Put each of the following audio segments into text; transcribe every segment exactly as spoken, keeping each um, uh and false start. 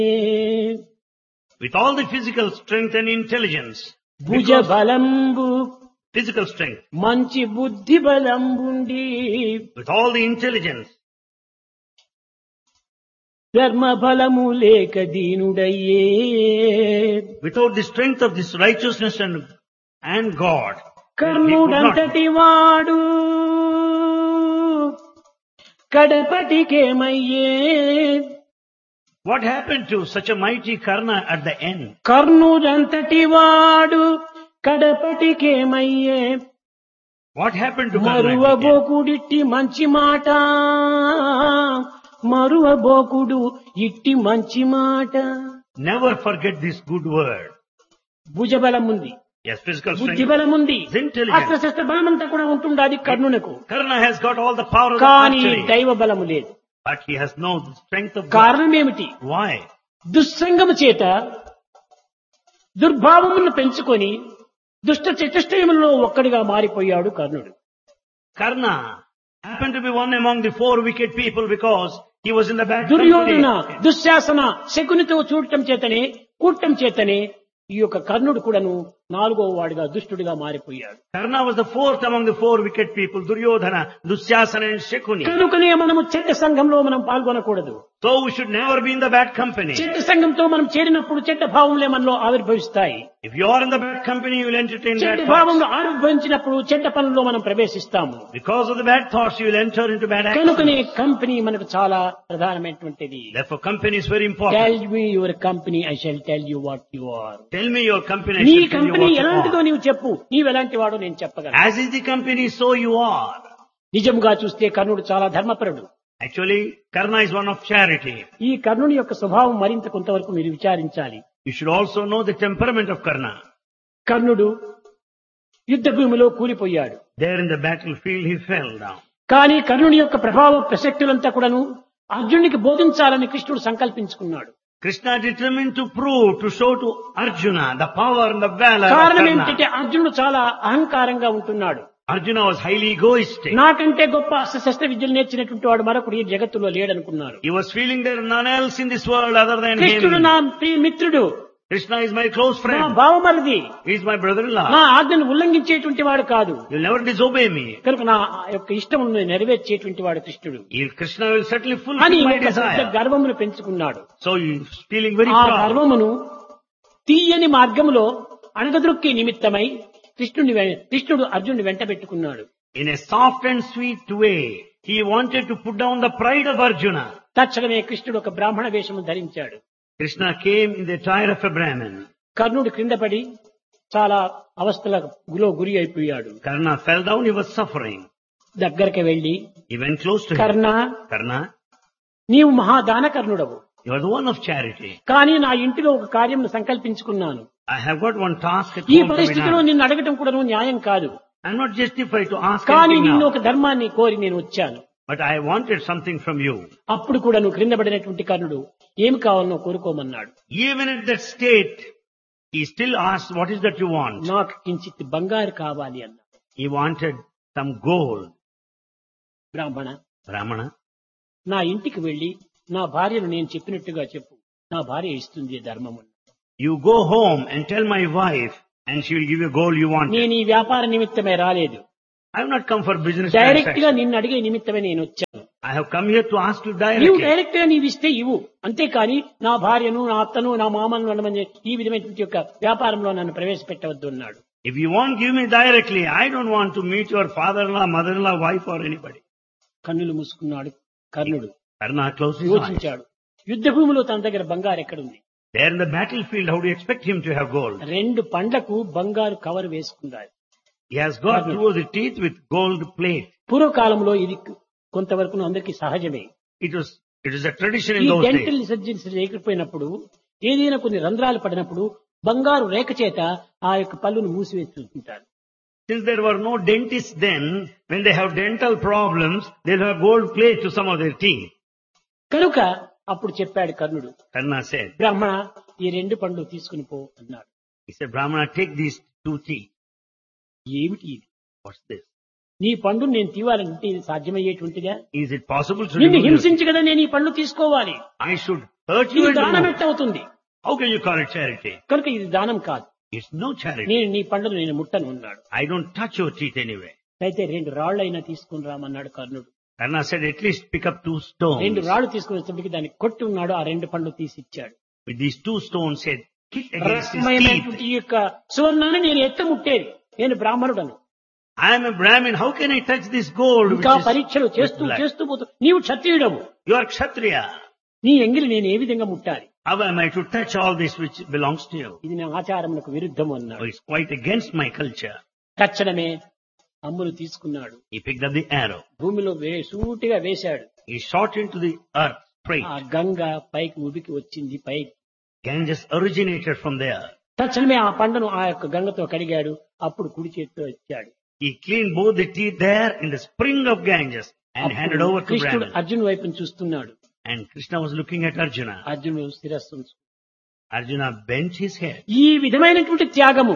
with all the physical strength and intelligence, భుజ because బలంబు physical strength, మంచి బుద్ధి బలంబుండి with all the intelligence, ధర్మ బలము లేక దీనుడయ్యే without the strength of this righteousness and, and God, he could not. కర్ణుడంతటి వాడు కడపటికేమయ్యే What happened to such a mighty Karna at the end? కర్ణుడంతటి వాడు కడపటికేమయ్యే What happened to Karna at the end? మరువబోకుడిట్టి మంచి మాట మరువబోకుడు ఇట్టి మంచి మాట. Never forget this good word. భుజబలం ఉంది, Yes, physical బుద్ధి strength. బలం ఉంది, His intelligence. అస్త్రశస్త్ర బలమంతా కూడా ఉంటుండాది కర్ణునకు. Karna has got all the power of the కానీ archery, దైవ బలము లేదు. but he has no strength of God. కారణం ఏమిటి? Why? దుస్సంగము చేత దుర్భావములను పెంచుకొని దుష్ట చతుష్టయములలో ఒక్కడిగా మారిపోయాడు కర్ణుడు. Karna happened to be one among the four wicked people because he was in the bad Duryodhana company. Dushasana శకునితో చూడటం చేతనే కూడటం చేతనే ఈ యొక్క కర్ణుడు కూడాను నాలుగో వాడిగా దుష్టుడిగా మారిపోయాడు. Karna was the fourth among the four wicked people, Duryodhana, Dusyasana and Shakuni. కనుకనే మనము చెడ్డ సంఘంలో మనం పాల్గొనకూడదు. So we should never be in the bad company. చెడ్డ సంఘంతో మనం చేరినప్పుడు చెడ్డ భావములే మనలో ఆవిర్భవిస్తాయి. If you are in the bad company, you will entertain bad చెడ్డ thoughts. భావంలో ఆవిర్భవించినప్పుడు చెడ్డ పనుల్లో మనం ప్రవేశిస్తాము. Because of the bad thoughts, you will enter into bad కనుకనే actions. కంపెనీ మనకు చాలా ప్రధానమైనటువంటిది. Therefore, company is very important. Tell me your company, I shall tell you what you are. Tell me your company, I నీ shall tell you company what you ఎలాంటిదో are. నీవు చెప్పు, నీవు ఎలాంటి వాడో నేను చెప్పగలను. As is the company, so you are. నిజంగా చూస్తే కర్ణుడు చాలా ధర్మపరుడు. Actually, Karna is one of charity. ఈ కర్ణుని యొక్క స్వభావం మరింత కొంతవరకు మీరు విచారించాలి. You should also know the temperament of Karna. కర్ణుడు యుద్ధ భూమిలో కూలిపోయాడు. There in the battlefield, he fell down. కానీ కర్ణుని యొక్క ప్రభావ ప్రసక్తులంతా కూడాను అర్జునుడికి బోధించాలని కృష్ణుడు సంకల్పించుకున్నాడు. Krishna determined to prove, to show to Arjuna the power and the valor of కారణం Karna. ఏమిటంటే అర్జునుడు చాలా అహంకారంగా ఉంటున్నాడు. Arjuna was highly egoistic. నాకంటే గొప్ప అస్త్రశస్త్ర విద్యలు నేర్చినటువంటి వాడు మరొకడు ఈ జగత్తులో లేడనుకున్నాడు. He was feeling there is none else in this world other than కృష్ణుడు him. నా ప్రియ మిత్రుడు, Krishna is my close నా friend. భావమరిది, He is my brother-in-law. నా ఆజ్ఞను ఉల్లంఘించేటువంటి వాడు కాదు. He will never disobey me. కనుక నా యొక్క ఇష్టమును నెరవేర్చేటువంటి వాడు కృష్ణుడు He, Krishna will certainly అని fulfill my ఒక పెద్ద desire. గర్వమును పెంచుకున్నాడు. So he is feeling very ఆ proud. గర్వమును తీయని మార్గములో అణగదొక్కి నిమిత్తమై కృష్ణుని వె- కృష్ణుడు అర్జునుడి వెంట పెట్టుకున్నాడు. In a soft and sweet way, he wanted to put down the pride of Arjuna. తక్షణమే కృష్ణుడు ఒక బ్రాహ్మణ వేషము ధరించాడు. Krishna came in the attire of a Brahmin. కర్ణుడు క్రింద పడి చాలా అవస్థలలో గురి అయిపోయాడు. Karna fell down, he was suffering. దగ్గరికి వెళ్లి, He went close to him. Karna, Karna, నీవు మహాదాన కర్ణుడవు, you are the one of charity. కానీ నా ఇంటిలో ఒక కార్యం సంకల్పించుకున్నాను. I have got one task at ఈ home to be పరిస్థితిలో done. నిన్ను అడగటం కూడా న్యాయం కాదు. I'm not justified to ask కానీ anything నిన్ను now, ఒక ధర్మాన్ని కోరి నేను వచ్చాను. but I wanted something from you. అప్పుడు కూడా నువ్వు క్రింద పడినటువంటి కర్ణుడు ఏమి కావాలనో కోరుకోమన్నాడు. Even at that state, he still asked, what is that you want? నాకు కించిత్ బంగారు కావాలి అన్నాడు. He wanted some gold. బ్రాహ్మణ, Brahmana, నా ఇంటికి వెళ్లి నా భార్యను నేను చెప్పినట్టుగా చెప్పు, నా భార్య ఇస్తుంది ధర్మము. you go home and tell my wife and she will give you gold you want. నేను ఈ వ్యాపార నిమిత్తమే రాలేదు, I have not come for business direct గా transaction. నిన్ను అడిగే నిమిత్తమే నేను వచ్చాను. I have come here to ask you నీవు directly. డైరెక్ట్ గా నీవు ఇస్తే ఇవ్వు, అంతేకాని నా భార్యను, నా అత్తను, నా మామను అనమని ఈ విధమైనటువంటి యొక్క వ్యాపారంలో నన్ను ప్రవేశపెట్టవద్దు అన్నాడు. If you won't give me directly, I don't want to meet your father-in-law, mother-in-law, wife or anybody. కన్నులు మూసుకున్నాడు కర్ణుడు. Karna closed his eyes. యోచించాడు, యుద్ధ భూమిలో తన దగ్గర బంగారు ఎక్కడుంది? There in the battlefield, how do you expect him to have gold? రెండు పండ్లకు బంగారు కవర్ వేసుకున్నాడు. He has got two of the teeth with gold plate. పూర్వకాలంలో ఇది కొంతవరకు అందరికీ సహజమే. It was, it is a tradition ఈ in those dental days. Surgeons లేకపోయినప్పుడు ఏదైనా కొన్ని రంధ్రాలు పడినప్పుడు బంగారు రేఖ చేత ఆ యొక్క పళ్ళును మూసివేసి చూస్తుంటారు. Since there were no dentists then, when they have dental problems, they'll have gold plate to some of their teeth. కనుక అప్పుడు చెప్పాడు కర్ణుడు, Karna said, బ్రాహ్మణ ఈ రెండు పండ్లు తీసుకుని పో అన్నాడు. he said, Brahmana, take these two teeth. ఏమిటి ఇది? What's this? నీ పండు నేను తీవాలంటే ఇది సాధ్యమయ్యేటువంటిదా? Is it possible to నిన్ను remove this? హింసించి కదా నేను ఈ పండ్లు తీసుకోవాలి. I should hurt you ఇది and దానం remove. ఎట్టవుతుంది? How can you call it charity? కనుక ఇది దానం కాదు. It's no charity. నేను నీ పండును నేను ముట్టను అన్నాడు. I don't touch your teeth anyway. అయితే రెండు రాళ్ళైనా తీసుకుని రామన్నాడు కర్ణుడు. Karna said, at least pick up two రెండు stones. రాళ్ళు తీసుకుని వచ్చేప్పటికి దాన్ని కొట్టి ఉన్నాడు. ఆ రెండు పండ్లు తీసి ఇచ్చాడు. With these two stones, said, kick against his రత్నమయమైనటువంటి teeth. ఈ యొక్క సువర్ణాన్ని నేను ఎత్త ముట్టేది. నేను బ్రాహ్మణుడను. I am a Brahmin. How can I touch this gold? Which ఇంకా is పరీక్షలు with చేస్తూ blood? చేస్తూ పోతూ నీవు క్షత్రియుడవు. You are Kshatriya. నీ ఎంగిలి నేను ఏ విధంగా ముట్టాలి? How am I to touch all this which belongs to you? ఇది నా ఆచారమునకు విరుద్ధము Oh, అన్నాడు. it's quite against my culture. తక్షణమే అమ్ములు తీసుకున్నాడు. He picked up the arrow. భూమిలో వే సూటిగా వేశాడు. He shot into the earth straight. ఆ గంగ పైకి ఉబికి వచ్చింది. పైకి Ganges originated from there. తక్షణమే ఆ పండును ఆ యొక్క గంగతో కడిగాడు. అప్పుడు కుడి చేతితో ఇచ్చాడు. He cleaned both the teeth there in the spring of Ganges and handed అప్పుడు over to కృష్ణుడు Brahman. అర్జున్ వైపును చూస్తున్నాడు. And Krishna was looking at Arjuna. అర్జునుడు శిరస్సు Arjuna bent his head. ఈ విధమైనటువంటి త్యాగము,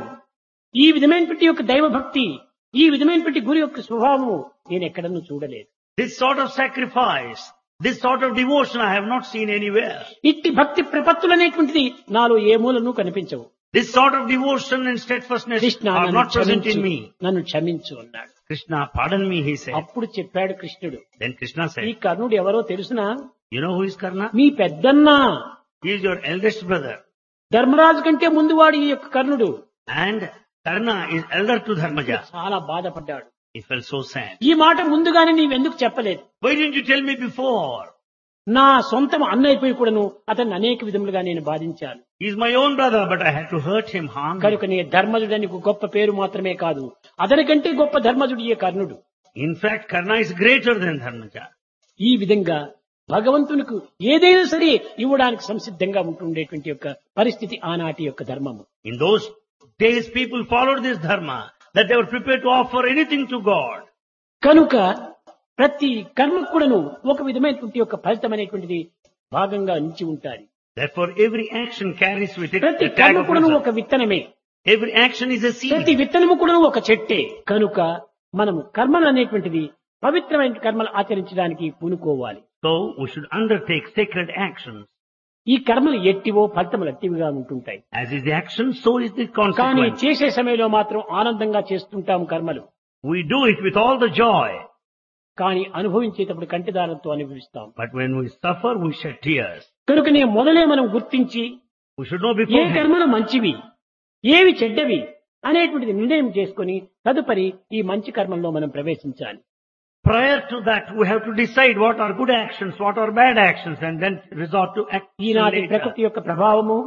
ఈ విధమైనటువంటి యొక్క దైవభక్తి, ఈ విధమైనటువంటి గురి యొక్క స్వభావము నేను ఎక్కడనూ చూడలేదు. This sort of sacrifice, this sort of devotion I have not seen anywhere. ఇట్టి భక్తి ప్రపత్తులు అనేటువంటిది నాలో ఏ మూలను కనిపించవు. This sort of devotion and steadfastness Krishna are నన్ను not present క్షమించు, in me. నన్ను క్షమించు అన్నాడు. Krishna, pardon me, he said. అప్పుడు చెప్పాడు కృష్ణుడు, Then Krishna ఈ said, కర్ణుడు ఎవరో తెలుసునా? you know who is Karna? Me పెద్దన్నా. He is your eldest brother. Dharmaraju కంటే ముందు వాడు ఈ యొక్క కర్ణుడు. And Karna is elder to Dharmaja. చాలా బాధపడ్డాడు. He felt so sad. ఈ మాట ముందుగానే నీవెందుకు చెప్పలేదు? Why didn't you tell me before? నా సొంతం అన్నైపోయి కూడాను అతన్ని అనేక విధములుగా నేను బాధించాను. He is my own brother, but I had to hurt him, harm him. కనుక నీ ధర్మజుడని గొప్ప పేరు మాత్రమే కాదు, అతనికంటే గొప్ప ధర్మజుడు ఈ కర్ణుడు. In fact, Karna is greater than Dharmaja. ఈ విధంగా భగవంతునికి ఏదైనా సరే ఇవ్వడానికి సంసిద్ధంగా ఉంటుండేటువంటి యొక్క పరిస్థితి ఆనాటి యొక్క ధర్మము. In those days, people followed this dharma, that they were prepared to offer anything to God. కనుక ప్రతి కర్మ కూడాను ఒక విధమైనటువంటి యొక్క ఫలితం అనేటువంటిది భాగంగా నిలిచి ఉంటాయి. Therefore, every action carries with it ప్రతి the tag కర్మ of కూడాను result. ఒక విత్తనమే. Every action is a ప్రతి seed. విత్తనము కూడాను ఒక చెట్టే. కనుక మనము కర్మలు అనేటువంటిది పవిత్రమైన కర్మలు ఆచరించడానికి పూనుకోవాలి. So, we should undertake sacred actions. ఈ కర్మలు ఎట్టివో ఫలితములు అట్టివిగా ఉంటుంటాయి. As is the action, so is the కానీ consequence. చేసే సమయంలో మాత్రం ఆనందంగా చేస్తుంటాం కర్మలు. We do it with all the joy. కానీ అనుభవించేటప్పుడు కంటిదారంతో అనుభవిస్తాం. But when we suffer, we shed tears. కనుక నేను మొదలే మనం గుర్తించి We should know A beforehand. కర్మలు మంచివి, ఏవి చెడ్డవి అనేటువంటిది నిర్ణయం చేసుకుని తదుపరి ఈ మంచి కర్మల్లో మనం ప్రవేశించాలి. Prior to that, we have to decide what are good actions, what are bad actions, and then resort to action ఈనాటి later. ప్రకృతి యొక్క ప్రభావము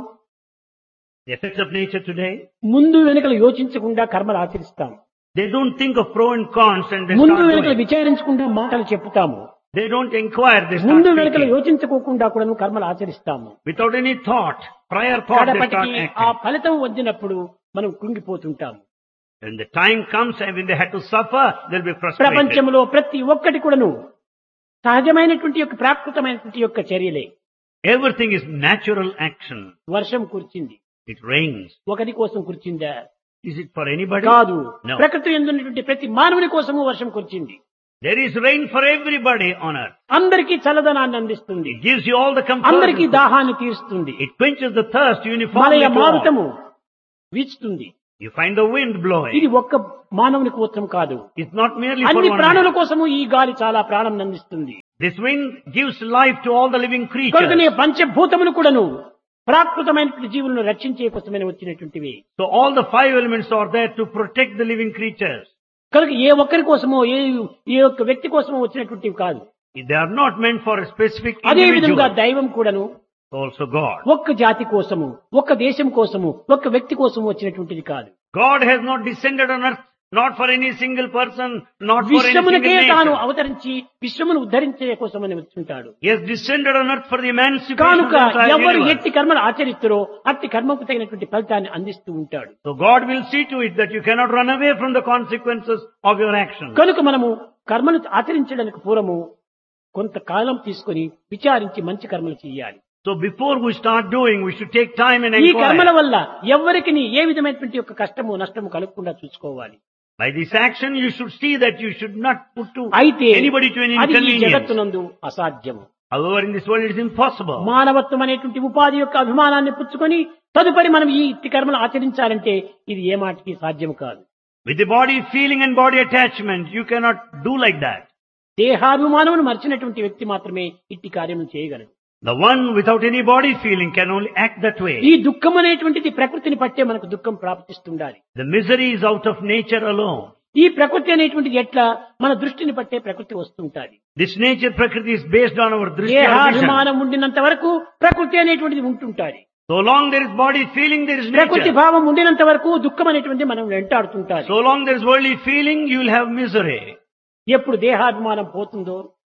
The effects of nature today, ముందు వెనుకలు యోచించకుండా కర్మలు ఆచరిస్తాం. they don't think of pro and cons and they ముందు start వెనుకలు doing. విచారించకుండా మాటలు చెప్పుతాము. They don't inquire, they start ముందు వెనుకలు speaking. యోచించుకోకుండా కూడా కర్మలు ఆచరిస్తాము. Without any thought, prior thought, they start కడపటికి ఆ acting. ఫలితం వచ్చినప్పుడు మనం కృంగిపోతుంటాము. When the time comes and when they had to suffer, they'll be frustrated. ప్రపంచంలో ప్రతి ఒక్కటి కూడాను సహజమైనటువంటి యొక్క ప్రాకృతమైనటువంటి యొక్క చర్యలే. Everything is natural action. వర్షం కురిచింది, It rains. ఒకరి కోసం కురిచిందా? Is it for anybody? కాదు. No. ప్రకృతి ఎందున్నటువంటి ప్రతి మానవుని కోసము వర్షం కురిచింది. There is rain for everybody on earth. అందరికీ చల్లదనాన్ని అందిస్తుంది, It gives you all the comfort. అందరికీ దాహాన్ని తీరుస్తుంది. It quenches the thirst uniformly. మలయ to all. మారుతము వీచుతుంది. You find the wind blowing. ఇది ఒక్క మానవుని కోసం కాదు, It's not merely for అన్ని one ప్రాణుల man. కోసము ఈ గాలి చాలా ప్రాణం అందిస్తుంది. This wind gives life to all the living కనుకనే creatures. పంచభూతములు కూడాను ప్రాకృతమైనటువంటి జీవులను రక్షించే కోసమని వచ్చినటువంటివి. So all the five elements are there to protect the living creatures. కనుక ఏ ఒక్కరి కోసమో ఏ ఏ ఒక్క వ్యక్తి కోసమో వచ్చినటువంటివి కాదు. They are not meant for a specific అదే విధంగా individual. దైవం కూడాను Also God. ఒక్క జాతి కోసము, ఒక్క దేశం కోసము, ఒక్క వ్యక్తి కోసము వచ్చినటువంటిది కాదు. God has not descended on earth, not for any single person, not for any విశ్వమునకే single తాను nation. అవతరించి విశ్వమును ఉద్ధరించే కోసమని వచ్చుంటాడు. He has descended on earth for the emancipation of కనుక the entire ఎవరు universe. ఎట్టి కర్మలు ఆచరిస్తారో అట్టి కర్మకు తగినటువంటి ఫలితాన్ని అందిస్తూ ఉంటాడు. So God will see to it that you cannot run away from the consequences of your actions. కనుక మనము కర్మలు ఆచరించడానికి పూర్వము కొంతకాలం తీసుకొని విచారించి మంచి కర్మలు చేయాలి. So before we start doing, we should take time and ఈ కర్మల inquire. వల్ల ఎవరికి ఏ విధమైనటువంటి యొక్క కష్టము నష్టము కలగకుండా చూసుకోవాలి. By this action, you should see that you should not put to అయితే anybody to any అది ఈ inconvenience. జగత్తునందు అసాధ్యము. However, in this world it is impossible. మానవత్వం అనేటువంటి ఉపాధి యొక్క అభిమానాన్ని పుచ్చుకొని తదుపరి మనం ఈ ఇట్టి కర్మలు ఆచరించాలంటే ఇది ఏ మాటకి సాధ్యం కాదు. With the body feeling and body attachment, you cannot do like that. దేహాభిమానమును మర్చినటువంటి వ్యక్తి మాత్రమే ఇట్టి కార్యము చేయగలడు. The one without any body feeling can only act that way. ఈ దుఃఖం అనేటువంటిది ప్రకృతిని పట్టే మనకు దుఃఖం ప్రాప్తిస్తుండాలి. The misery is out of nature alone. ఈ ప్రకృతి అనేటువంటిది ఎట్లా మన దృష్టిని పట్టే ప్రకృతి వస్తుంటాది. This nature Prakriti is based on our drishti or vision. దేహాభిమానం ఉండినంత వరకు ప్రకృతి అనేటువంటిది ఉంటుంటాది. So long there is body feeling, there is ప్రకృతి nature. భావం ఉండినంత వరకు దుఃఖం అనేటువంటిది మనం వెంటాడుతుంటాది. So long there is worldly feeling, you will have misery. ఎప్పుడు దేహాభిమానం పోతుందో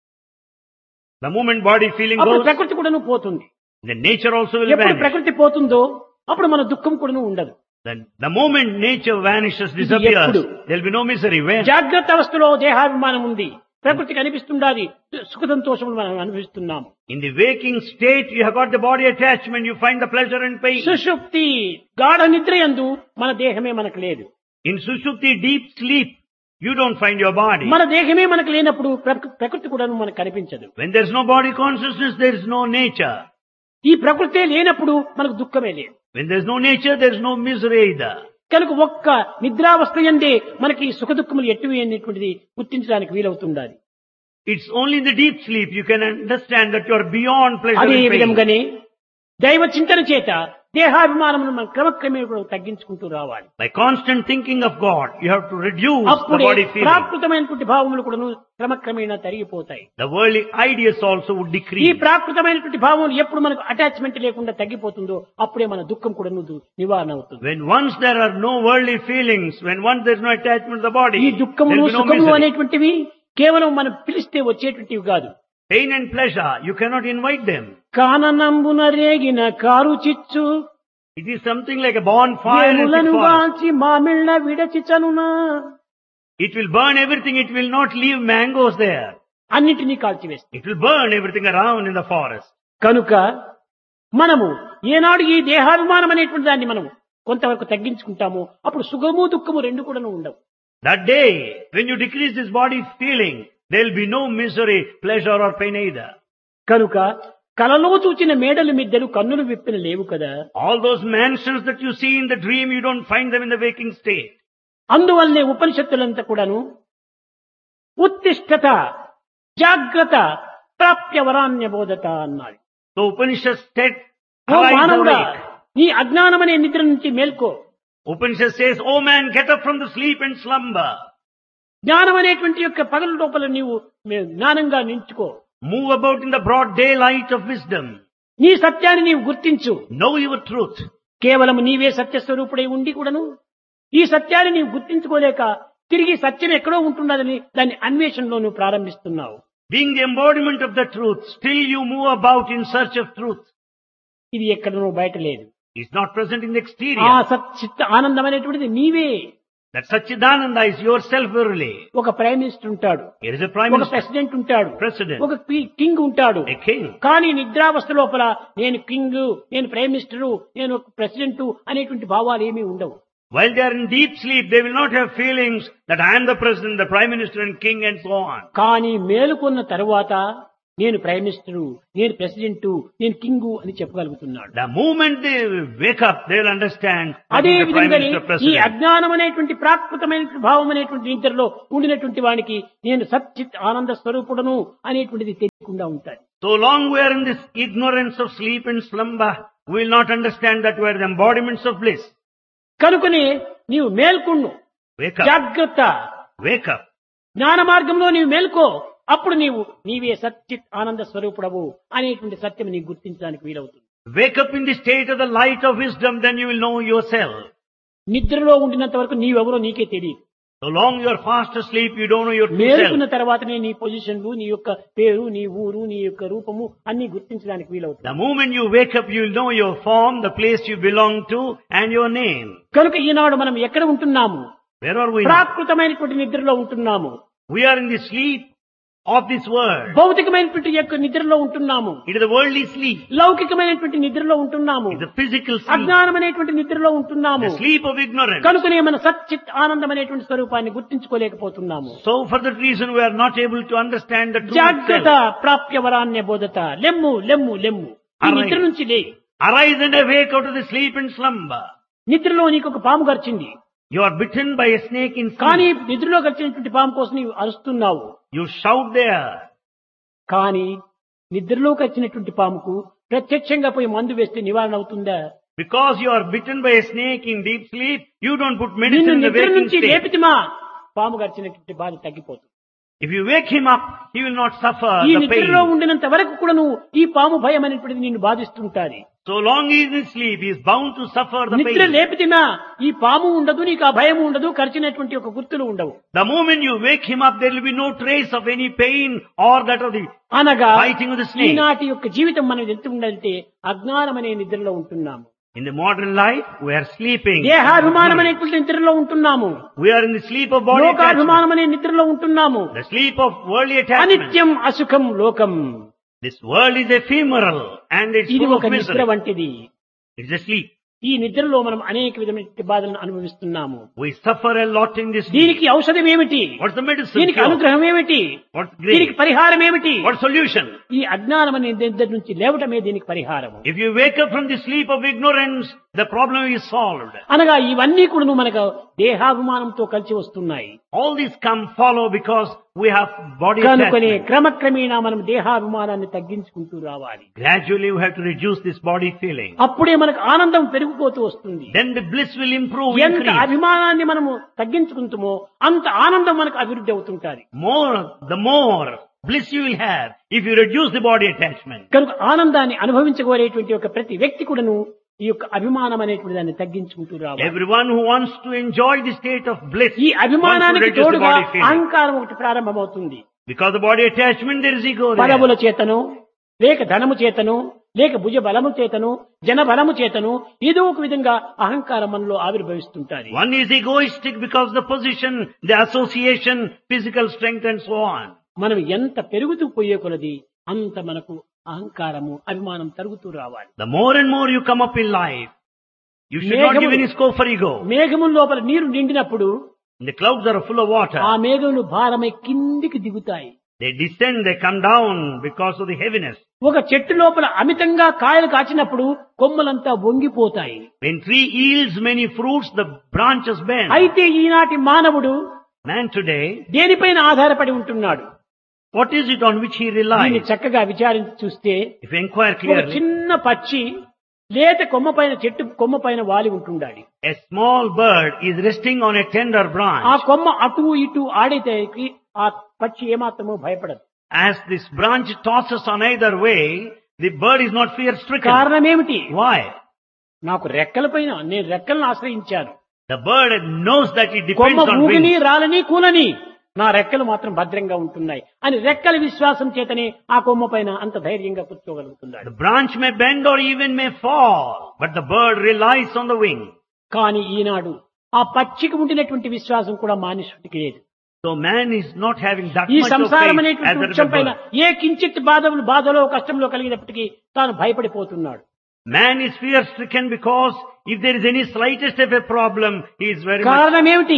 The moment body feeling అప్పుడు goes, ప్రకృతి కూడాను పోతుంది. the nature also will ఎప్పుడు vanish. ప్రకృతి పోతుందో అప్పుడు మన దుఃఖం కూడాను ఉండదు. Then the moment nature vanishes, ఎప్పుడు? disappears, there will be no misery. When? జాగ్రత్త అవస్థలో దేహాభిమానం ఉంది, ప్రకృతి కనిపిస్తుండాలి, సుఖ సంతోషములు మనం అనుభవిస్తున్నాము. In the waking state, you have got the body attachment, you find the pleasure and pain. సుషుప్తి గాఢ నిద్ర యందు మన దేహమే మనకు లేదు. In Sushupti, deep sleep, you don't find your body. మన దేహమే మనకు లేనప్పుడు ప్రకృ- ప్రకృతి కూడా మనకు కనిపించదు. When there is no body consciousness, there is no nature. ఈ ప్రకృతే లేనప్పుడు మనకు దుఃఖమే లేదు. When there is no nature, there is no misery either. కనుక ఒక్క నిద్రావస్థ యందే మనకి సుఖ దుఃఖములు ఎట్టువి అనేటువంటిది గుర్తించడానికి వీలవుతుండాలి. It's only in the deep sleep you can understand that you are beyond pleasure అదే and pain. విధంగానే దైవ చింతన చేత దేహాభిమానమును మనం క్రమక్రమేణా కూడా తగ్గించుకుంటూ రావాలి. By constant thinking of God, you have to reduce the అప్పుడే body feeling. ప్రాకృతమైనటువంటి భావములు కూడా క్రమక్రమేణా తరిగిపోతాయి. The worldly ideas also would ఈ decrease. ప్రాకృతమైనటువంటి భావములు ఎప్పుడు మనకు అటాచ్మెంట్ లేకుండా తగ్గిపోతుందో అప్పుడే మన దుఃఖం కూడా నివారణ అవుతుంది. When once there are no worldly feelings, when once there is no attachment to the body, ఈ there దుఃఖములు will be no సుఖములు misery. అనేటువంటివి కేవలం మనం పిలిస్తే వచ్చేటువంటివి కాదు. Pain and pleasure, you cannot invite them. కాననంబున రేగిన కారు చిచ్చు It is something like a bonfire in a thick వేములను forest. గాల్చి మామిళ్ళ విడచిచనునా It will burn everything, it will not leave mangoes there. అన్నిటినీ కాల్చివేస్తుంది. It will burn everything around in the forest. కనుక మనము ఏనాడు ఈ దేహాభిమానం అనేటువంటి దాన్ని మనం కొంతవరకు తగ్గించుకుంటాము అప్పుడు సుఖము దుఃఖము రెండు కూడా ఉండవు. That day, when you decrease this body feeling, there will be no misery, pleasure or pain either. కనుక కలలో చూచిన మేడలు మిద్దెలు కన్నులు విప్పిన లేవు కదా. All those mansions that you see in the dream, you don't find them in the waking state. అందువల్లనే ఉపనిషత్తులంతా కూడాను ఉత్తిష్టత జాగ్రత్త ప్రాప్య వరాన్య బోధత అన్నారు. So Upanishad said, ఓ "Arise, మానవుడా awake." నీ అజ్ఞానమనే నిద్ర నుంచి మేల్కో. Upanishad says, "Oh man, get up from the sleep and slumber. జ్ఞానం అనేటువంటి యొక్క పగల లోపల నీవు మే- జ్ఞానంగా నించుకో. Move about in the broad daylight of wisdom. నీ సత్యాన్ని నీవు గుర్తించు. Know your truth." కేవలం నీవే సత్యస్వరూపుడై ఉండి కూడాను ఈ సత్యాన్ని నీవు గుర్తించుకోలేక తిరిగి సత్యం ఎక్కడో ఉంటున్నదని దాన్ని అన్వేషణలో నువ్వు ప్రారంభిస్తున్నావు. Being the embodiment of the truth, still you move about in search of truth. ఇది ఎక్కడనో బయట లేదు. It's not present in the ఆ exterior. సచ్చిత్త ఆనందం అనేటువంటిది నీవే. That Satchidananda is yourself verily. ఒక ప్రైమ్ మినిస్టర్ ఉంటాడు, Here is a prime ఒక minister, ప్రెసిడెంట్ ఉంటాడు, president, ఒక కి- కింగ్ ఉంటాడు. a king. కానీ నిద్రావస్థ లోపల నేను కింగ్, నేను ప్రైమ్ మినిస్టరు, నేను ఒక ప్రెసిడెంట్ అనేటువంటి భావాలు ఏమీ ఉండవు. While they are in deep sleep, they will not have feelings that I am the president, the prime minister and king and so on. కానీ మేలుకున్న తరువాత నేను ప్రైమ్ మినిస్టరు, నేను ప్రెసిడెంట్, నేను కింగు అని చెప్పగలుగుతున్నాడు. The moment they wake up, they will understand that అదే he is the prime విధంగా minister, ఈ president. అజ్ఞానం అనేటువంటి ప్రాకృతమైనటువంటి భావం అనేటువంటి నిద్రలో ఉండినటువంటి వానికి నేను సచ్చిత్ ఆనంద స్వరూపుడను అనేటువంటిది తెలియకుండా ఉంటాడు. So long we are in this ignorance of sleep and slumber, we will not understand that we are the embodiments of bliss. కనుకనే నీవు మేల్కొన్ను, Wake up, జాగ్రత్త, wake up. జ్ఞాన మార్గంలో నీవు మేల్కో. అప్పుడు నీవు నీవే సచ్చిత్ ఆనంద స్వరూపుడవు అనేటువంటి సత్యం నీకు గుర్తించడానికి వీలవుతుంది. Wake up in the state of the light of wisdom, then you will know yourself. నిద్రలో ఉండినంత వరకు నీవెవరో నీకే తెలియదు. So long you are fast asleep, you don't know your true మేలుకున్న self. తర్వాతనే నీ పొజిషన్లు, నీ యొక్క పేరు, నీ ఊరు, నీ యొక్క రూపము అన్ని గుర్తించడానికి వీలవుతుంది. The moment you wake up, you will know your form, the place you belong to, and your name. కనుక ఈనాడు మనం ఎక్కడ ఉంటున్నాము? Where are we now? ప్రాకృతమైనటువంటి నిద్రలో ఉంటున్నాము. We are in the sleep of this world. భౌతికమైనటువంటి యొక్క నిద్రలో ఉంటున్నాము. It is the worldly sleep. లౌకికమైనటువంటి నిద్రలో ఉంటున్నాము. It is the physical sleep. అజ్ఞానమైనటువంటి నిద్రలో ఉంటున్నాము. The sleep of ignorance. కనుకనే మన సచ్చిత్ ఆనందమైనటువంటి స్వరూపాన్ని గుర్తించుకోలేకపోతున్నాము. So for that reason we are not able to understand the true జాగ్రత్త self. ప్రాప్య వరాన్య బోధత. లెమ్ము లెమ్ము లెమ్ము. ఈ Arise. నిద్ర నుంచి లే. Arise and awake out of the sleep and slumber. నిద్రలో నీకు ఒక పాము గర్చింది. You are bitten by a snake in కానీ sleep. నిద్రలో గర్చినటువంటి పాము కోసం నీవు అరుస్తున్నావు. You shout there. కానీ నిద్రలోకి వచ్చినటువంటి పాముకు ప్రత్యక్షంగా పోయి మందు వేస్తే నివారణ అవుతుందా? Because you are bitten by a snake in deep sleep, you don't put నిన్ను medicine in the నిద్ర waking నుంచి state. లేపితిమా పాము గర్చినటువంటి బాధ తగ్గిపోతుంది. If you wake him up, he will not suffer ఈ the నిద్రలో pain. ఉండినంత వరకు కూడా నువ్వు ఈ పాము భయం అనేటువంటిది నిన్ను బాధిస్తుంటాది. So long he is in sleep, he is bound to suffer the నిద్ర pain. లేపితినా ఈ పాము ఉండదు, నీకు ఆ భయం ఉండదు, కరిచినటువంటి ఒక గుర్తులు ఉండవు. The moment you wake him up, there will be no trace of any pain or that of the అనగా biting of the snake. ఈనాటి యొక్క జీవితం మనం ఎంత ఉండాలంటే అజ్ఞానం అనే నిద్రలో ఉంటున్నాము. In the modern life, we are sleeping. దేహాభిమానం అనేటువంటి నిద్రలో ఉంటున్నాము. We are in the sleep of body attachment. లోకాభిమానం అనే నిద్రలో ఉంటున్నాము. The sleep of worldly attachment. అనిత్యం అసుఖం లోకం. This world is ephemeral and it's ఇది full ఒక of నిద్ర misery. వంటిది. It's a sleep. ఈ నిద్రలో మనం అనేక విధమైన బాధలను అనుభవిస్తున్నాము. We suffer a lot in this sleep. దీనికి ఔషధం ఏమిటి? What's the medicine? దీనికి cure? అనుగ్రహం ఏమిటి? What's దీనికి grace? పరిహారం ఏమిటి? What solution? ఈ అజ్ఞానం అనే నిద్ర నుంచి లేవటమే దీనికి పరిహారము. If you wake up from the sleep of ignorance, the problem is solved. అనగా ఇవన్నీ కూడా మనకు దేహాభిమానంతో కలిసి వస్తున్నాయి. All these come follow because we have body కనుకొని attachment. క్రమక్రమేణా మనం దేహాభిమానాన్ని తగ్గించుకుంటూ రావాలి. Gradually we have to reduce this body feeling. అప్పుడే మనకు ఆనందం పెరిగిపోతూ వస్తుంది. Then the bliss will improve, ఎంత increase. అభిమానాన్ని మనము తగ్గించుకుంటామో అంత ఆనందం మనకు అభివృద్ధి అవుతుంటాది. More, the more bliss you will have if you reduce the body attachment. కనుక ఆనందాన్ని అనుభవించగోరేటువంటి ఒక ప్రతి వ్యక్తి కూడాను ఈ యొక్క అభిమానం అనేటువంటి దాన్ని తగ్గించుకుంటూ రావాలి. Everyone who wants to enjoy the state of bliss ఈ wants to అభిమానానికి reduce the తోడుగా body feeling. అహంకారం ఒకటి ప్రారంభమవుతుంది. Because the body attachment, there is ego there. పదవుల చేతను లేక ధనము చేతను లేక భుజ బలము చేతను జన బలము చేతను ఏదో ఒక విధంగా అహంకారం మనలో ఆవిర్భవిస్తుంటారు. One is egoistic because the position, the association, physical strength and so on. మనం ఎంత పెరుగుతూ పోయే కొలది అంత మనకు అహంకారము అభిమానం తరుగుతూ రావాలి. The more and more you come up in life, you should not give any scope for ego. మేఘము లోపల నీరు నిండినప్పుడు The clouds are full of water. ఆ మేఘములు భారమై కిందికి దిగుతాయి. They descend, they come down because of the heaviness. ఒక చెట్టు లోపల అమితంగా కాయలు కాచినప్పుడు కొమ్మలంతా వంగిపోతాయి. When tree yields many fruits, the branches bend. అయితే ఈనాటి మానవుడు Man today, దేనిపైన ఆధారపడి ఉంటున్నాడు? what is it on which he దీన్ని relies? చక్కగా విచారించి చూస్తే If you inquire ఒక clearly, చిన్న పక్షి లేత కొమ్మ పైన చెట్టు కొమ్మ పైన వాలి ఉంటుండాలి. a small bird is resting on a tender ఆ branch. కొమ్మ అటు ఇటు ఆడితే ఆ పక్షి ఏమాత్రమో భయపడదు. As this branch tosses on either way, the bird is not fear stricken. కారణం ఏమిటి? Why? నాకు రెక్కల పైన నేను రెక్కలను ఆశ్రయించాను. The bird knows that it comma depends on ఊగిని wings. రాలని కూలని నా రెక్కలు మాత్రం భద్రంగా ఉంటున్నాయి అని రెక్కల విశ్వాసం చేతనే ఆ కొమ్మ పైన అంత ధైర్యంగా కూర్చోగలుగుతున్నాడు. The branch may bend or even may fall, but the bird relies on the wing. కానీ ఈనాడు ఆ పక్షికి ఉండినటువంటి విశ్వాసం కూడా మానుషుడికి లేదు. So man is not having that ఈ much of సంసారం faith అనేటువంటి as వృక్షం the పైన bird. ఏ కించిత్ బాధలు బాధలో కష్టంలో కలిగినప్పటికీ తాను భయపడిపోతున్నాడు. Man is fear stricken because if there is any slightest of a problem, he is very much. కారణం ఏమిటి?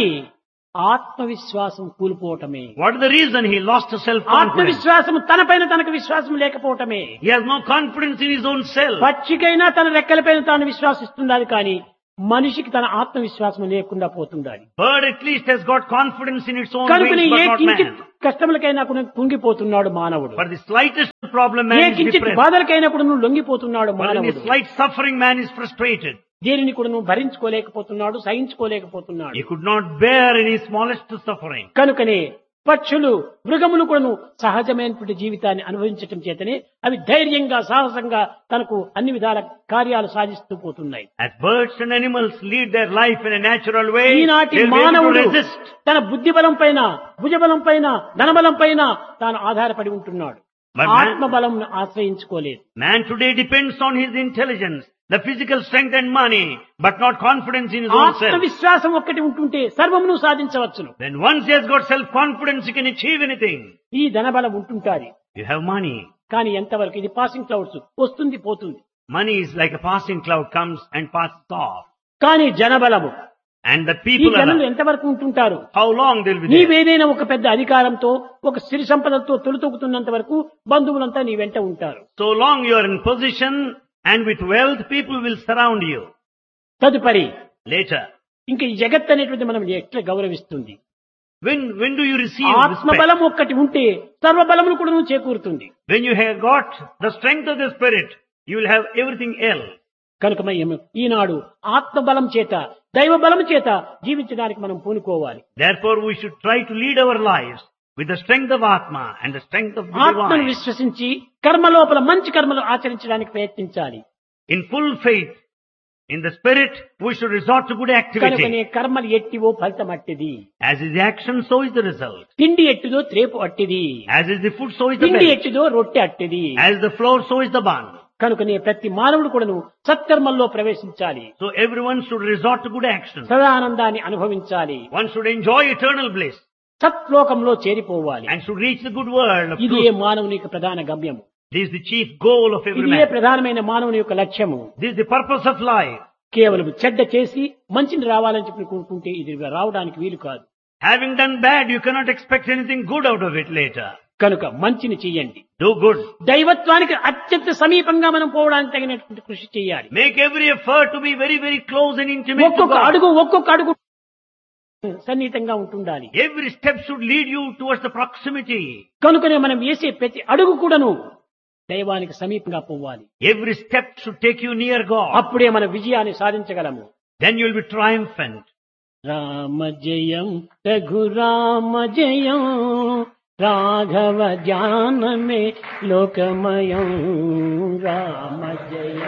ఆత్మవిశ్వాసం కూలిపోవటమే. What is the reason? He lost his self-confidence. ఆత్మవిశ్వాసం తనపైన తనకు విశ్వాసం లేకపోవటమే. He has no confidence in his own self. పక్షికైనా తన రెక్కలపైన తాను విశ్వాసిస్తున్నది కానీ మనిషికి తన ఆత్మవిశ్వాసం లేకుండా పోతుండాలి. Bird at least has got confidence in its own కనుకనే wings, ఏ but not కించిత్ man. కష్టములకైనా కూడా కుంగిపోతున్నాడు మానవుడు. For the slightest problem, A man is కించిత్ depressed. బాధలకైనా కూడా నువ్వు లొంగిపోతున్నాడు For any మానవుడు. slight suffering, man is frustrated. దేనిని కూడా నువ్వు భరించుకోలేకపోతున్నాడు, సహించుకోలేకపోతున్నాడు. He could not bear any smallest suffering. కనుకనే పక్షులు మృగములు కూడాను సహజమైనటువంటి జీవితాన్ని అనుభవించటం చేతనే అవి ధైర్యంగా సాహసంగా తనకు అన్ని విధాల కార్యాలు సాధిస్తూ పోతున్నాయి. As birds and animals lead their life in a natural way, ఈనాటి they will be able to మానవుడు resist. తన బుద్ధి బలం పైన భుజబలం పైన ధనబలం పైన తాను ఆధారపడి ఉంటున్నాడు. But man- Atmabalam ఆశ్రయించుకోలేదు. Man today depends on his intelligence. the physical strength and money, but not confidence in his own self. ఆత్మవిశ్వాసం ఒక్కటి ఉంటుంటే సర్వమును సాధించవచ్చును. Then once he has got self-confidence, he can achieve anything. ఈ ధనబలం ఉంటుంటాది. You have money. కానీ ఎంతవరకు ఇది passing clouds వస్తుంది పోతుంది. Money is like a passing cloud, comes and passes off. కానీ జనబలము And the ఈ people are, జనులు ఎంతవరకు ఉంటుంటారు? how long they'll be there? నీవేదైనా ఒక పెద్ద అధికారంతో ఒక సిరి సంపదలతో తొలుతొక్కుతున్నంత వరకు బంధువులంతా నీ వెంట ఉంటారు. So long you are in position and with wealth, people will surround you. తదుపరి Later, ఇంకా ఈ జగత్ అనేటువంటి మనం ఎట్లా గౌరవిస్తుంది? when, when do you receive respect? ఆత్మబలం ఒక్కటి ఉంటే సర్వబలములు కూడా నువ్వు చేకూరుతుంది. When you have got the strength of the spirit, you will have everything else. కనుక మేము ఈనాడు ఆత్మబలం చేత దైవ బలం చేత జీవించడానికి మనం పూనుకోవాలి. Therefore, we should try to lead our lives with the strength of Atma and the strength of the ఆత్మను divine. విశ్వసించి కర్మ లోపల మంచి కర్మలు ఆచరించడానికి ప్రయత్నించాలి. In full faith in the spirit, we should resort to good కనుకనే activity. కర్మలు ఎట్టివో ఫలితం అట్టిది. As is the action, so is the result. తిండి ఎట్టిదో త్రేపు అట్టిది. As is the food, so is the తిండి bed. ఎట్టిదో రొట్టె అట్టిది. As the flour, so is the bun. కనుకనే ప్రతి మానవుడు కూడాను సత్కర్మల్లో ప్రవేశించాలి. So everyone should resort to good action. సదానందాన్ని అనుభవించాలి. One should enjoy eternal bliss సత్లోకంలో చేరిపోవాలి. and should reach the good world of ఇది truth. ఏ మానవుని యొక్క ప్రధాన గమ్యము. This is the chief goal of every ఇది ఏ man. ప్రధానమైన మానవుని యొక్క లక్ష్యము. This is the purpose of life. కేవలం చెడ్డ చేసి మంచిని రావాలని చెప్పి కోరుకుంటే ఇది రావడానికి వీలు కాదు. Having done bad, you cannot expect anything good out of it later. కనుక మంచిని చెయ్యండి. Do good. దైవత్వానికి అత్యంత సమీపంగా మనం పోవడానికి తగినటువంటి కృషి చేయాలి. Make every effort to be very, very close and intimate to ఒక్కొక్క God. అడుగు ఒక్కొక్క అడుగు సన్నిహితంగా ఉంటుండాలి. Every step should lead you towards the proximity. కనుకనే మనం వేసే ప్రతి అడుగు కూడాను దైవానికి సమీపంగా పోవాలి. Every step should take you near God. అప్పుడే మన విజయాన్ని సాధించగలము. Then you will be triumphant. Rama జయం రఘురామ జయం రాఘవ ధ్యానమే లోకమయం రామ జయం